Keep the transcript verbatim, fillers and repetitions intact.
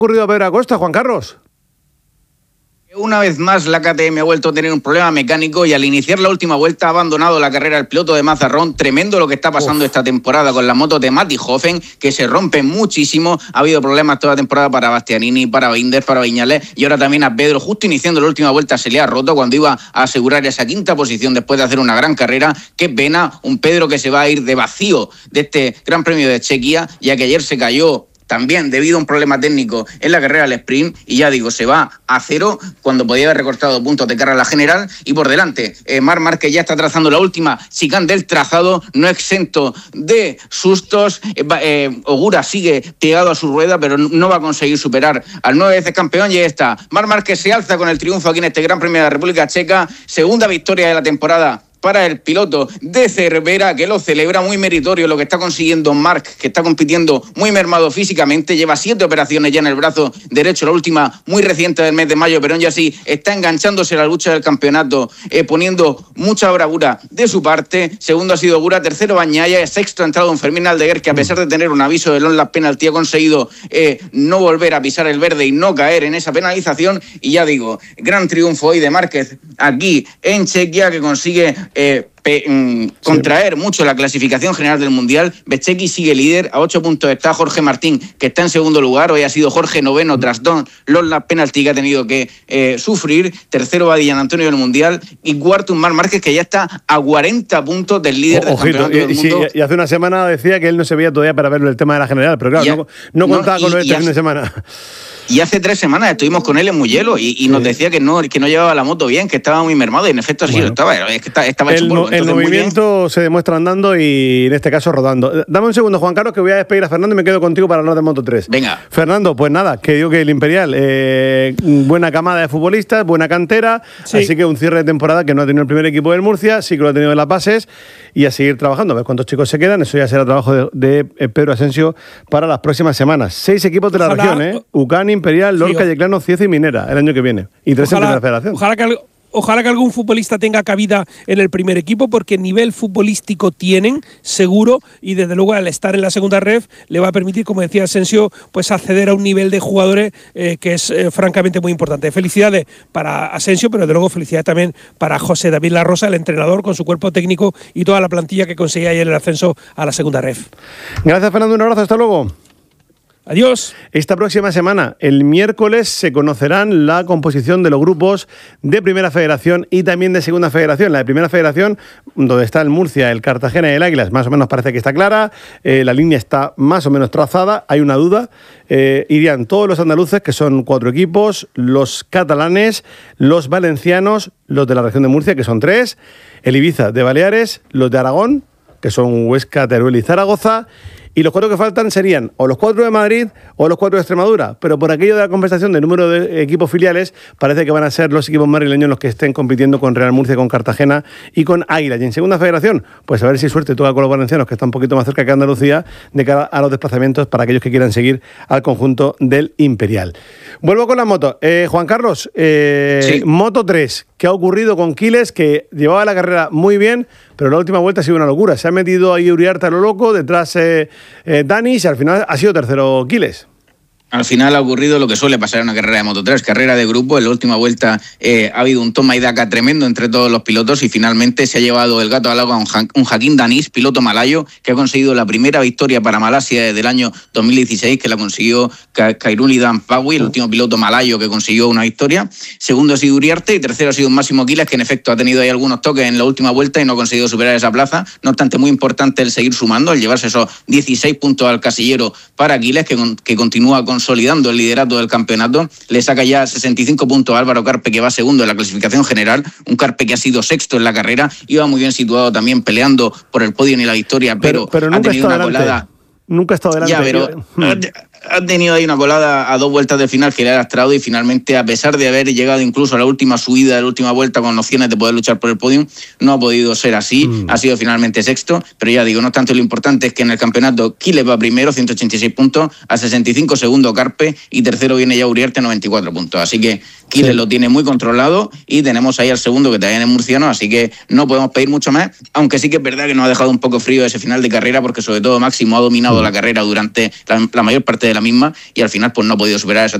ocurrido a Pedro Acosta, Juan Carlos? Una vez más la K T M ha vuelto a tener un problema mecánico y al iniciar la última vuelta ha abandonado la carrera el piloto de Mazarrón. Tremendo lo que está pasando Uf. esta temporada con las motos de Mattighofen, que se rompen muchísimo. Ha habido problemas toda la temporada para Bastianini, para Binder, para Viñales y ahora también a Pedro. Justo iniciando la última vuelta se le ha roto cuando iba a asegurar esa quinta posición después de hacer una gran carrera. Qué pena, un Pedro que se va a ir de vacío de este Gran Premio de Chequia, ya que ayer se cayó también debido a un problema técnico en la carrera del sprint, y ya digo, se va a cero cuando podía haber recortado puntos de cara a la general. Y por delante, eh, Marc Márquez ya está trazando la última chicane del trazado, no exento de sustos. Eh, eh, Ogura sigue pegado a su rueda, pero no va a conseguir superar al nueve veces campeón, y ahí está. Marc Márquez se alza con el triunfo aquí en este Gran Premio de la República Checa, segunda victoria de la temporada para el piloto de Cervera, que lo celebra, muy meritorio lo que está consiguiendo Marc, que está compitiendo muy mermado físicamente, lleva siete operaciones ya en el brazo derecho, la última muy reciente del mes de mayo, pero aún así está enganchándose a la lucha del campeonato, eh, poniendo mucha bravura de su parte. Segundo ha sido Ogura, tercero Bagnaia, sexto ha entrado don Fermín Aldeguer, que a pesar de tener un aviso de long lap penalty ha conseguido eh, no volver a pisar el verde y no caer en esa penalización. Y ya digo, gran triunfo hoy de Márquez aquí en Chequia, que consigue Eh, pe, mm, contraer sí. mucho la clasificación general del Mundial. Bezzecchi sigue líder, a ocho puntos está Jorge Martín, que está en segundo lugar. Hoy ha sido Jorge noveno tras dos los la penalti que ha tenido que eh, sufrir. Tercero va Dillan Antonio del Mundial y cuarto un Marc Márquez, que ya está a cuarenta puntos del líder del Ojito, campeonato y, del y, mundo. Sí, y hace una semana decía que él no se veía todavía para verlo el tema de la general, pero claro, ya, no, no contaba no, y, con este fin de semana. Y hace tres semanas estuvimos con él en Mugello y, y nos decía que no, que no llevaba la moto bien, que estaba muy mermado, y en efecto así bueno, lo estaba. Es que estaba, estaba hecho el, polvo. El movimiento se demuestra andando y en este caso rodando. Dame un segundo, Juan Carlos, que voy a despedir a Fernando y me quedo contigo para hablar de Moto tres. Venga. Fernando, pues nada, que digo que el Imperial, eh, buena camada de futbolistas, buena cantera, sí. Así que un cierre de temporada que no ha tenido el primer equipo del Murcia, sí que lo ha tenido en las bases, y a seguir trabajando, a ver cuántos chicos se quedan. Eso ya será trabajo de, de Pedro Asensio para las próximas semanas. Seis equipos de la ojalá, región, ¿eh? Ucán, Imperial, Lorca, sí, Yeclano, Cieza y Minera el año que viene. Y tres ojalá, en Primera Federación. Ojalá que, ojalá que algún futbolista tenga cabida en el primer equipo, porque nivel futbolístico tienen, seguro, y desde luego al estar en la segunda ref le va a permitir, como decía Asensio, pues acceder a un nivel de jugadores eh, que es eh, francamente muy importante. Felicidades para Asensio, pero desde luego felicidades también para José David La Rosa, el entrenador, con su cuerpo técnico y toda la plantilla que conseguía ayer el ascenso a la segunda ref. Gracias, Fernando, un abrazo, hasta luego. Adiós. Esta próxima semana, el miércoles, se conocerán la composición de los grupos de Primera Federación y también de Segunda Federación. La de Primera Federación, donde está el Murcia, el Cartagena y el Águilas, más o menos parece que está clara. Eh, la línea está más o menos trazada. Hay una duda. Eh, irían todos los andaluces, que son cuatro equipos, los catalanes, los valencianos, los de la región de Murcia, que son tres, el Ibiza de Baleares, los de Aragón, que son Huesca, Teruel y Zaragoza. Y los cuatro que faltan serían o los cuatro de Madrid o los cuatro de Extremadura. Pero por aquello de la compensación del número de equipos filiales, parece que van a ser los equipos madrileños los que estén compitiendo con Real Murcia, con Cartagena y con Águila. Y en Segunda Federación, pues a ver si suerte toca con los valencianos, que están un poquito más cerca que Andalucía, de cara a los desplazamientos para aquellos que quieran seguir al conjunto del Imperial. Vuelvo con la moto. Eh, Juan Carlos, eh, sí. Moto tres. ¿Qué ha ocurrido con Quiles, que llevaba la carrera muy bien, pero la última vuelta ha sido una locura? Se ha metido ahí Uriarte a lo loco, detrás eh, eh, Danis, y al final ha sido tercero Quiles. Al final ha ocurrido lo que suele pasar en una carrera de Moto tres, carrera de grupo. En la última vuelta eh, ha habido un toma y daca tremendo entre todos los pilotos y finalmente se ha llevado el gato al agua un, ja- un Joaquín Danis, piloto malayo, que ha conseguido la primera victoria para Malasia desde el año dos mil dieciséis, que la consiguió Ka- Khairul Pawi, el último piloto malayo que consiguió una victoria. Segundo ha sido Uriarte y tercero ha sido un Máximo Quiles, que en efecto ha tenido ahí algunos toques en la última vuelta y no ha conseguido superar esa plaza. No obstante, muy importante el seguir sumando, el llevarse esos dieciséis puntos al casillero para Quiles, que, con, que continúa con consolidando el liderato del campeonato. Le saca ya sesenta y cinco puntos a Álvaro Carpe, que va segundo en la clasificación general, un Carpe que ha sido sexto en la carrera, iba muy bien situado también peleando por el podio y la victoria, pero, pero, pero ha tenido una adelante. colada. Nunca ha estado delante. Ya, pero ha tenido ahí una colada a dos vueltas del final que le ha lastrado y finalmente, a pesar de haber llegado incluso a la última subida de la última vuelta con opciones de poder luchar por el podio, no ha podido ser así. Mm. Ha sido finalmente sexto, pero ya digo, no obstante, lo importante es que en el campeonato Quiles va primero, ciento ochenta y seis puntos, a sesenta y cinco segundo Carpe, y tercero viene ya Uriarte, noventa y cuatro puntos. Así que Quiles sí. lo tiene muy controlado y tenemos ahí al segundo, que también es murciano, así que no podemos pedir mucho más, aunque sí que es verdad que nos ha dejado un poco frío ese final de carrera, porque sobre todo Máximo ha dominado mm. la carrera durante la, la mayor parte de de la misma y al final pues no ha podido superar esa